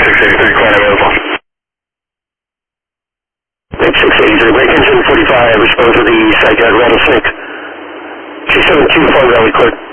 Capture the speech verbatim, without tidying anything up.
six eighty-three, clear available. six eighty-three, break engine forty-five, respond to the side yard rattlesnake. two seven two, Fog Valley, clear.